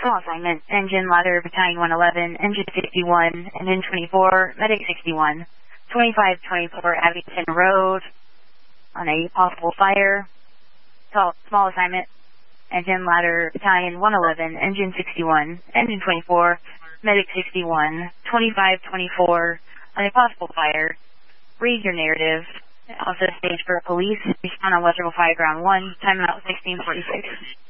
Small assignment, Engine Ladder, Battalion 111, Engine 61, Engine 24, Medic 61, 2524 Abington Road on a possible fire. Small assignment, Engine Ladder, Battalion 111, Engine 61, Engine 24, Medic 61, 2524 on a possible fire. Read your narrative. Also stage for police. Respond on Western Fire Ground 1. Time out 1646.